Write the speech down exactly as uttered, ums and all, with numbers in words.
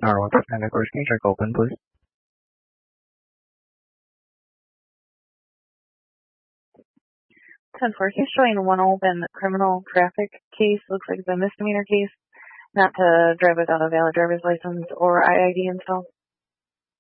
R one five nine doors, can you check open, please? ten four, he's showing one open criminal traffic case. Looks like it's a misdemeanor case. Not to drive without a valid driver's license or I I D info.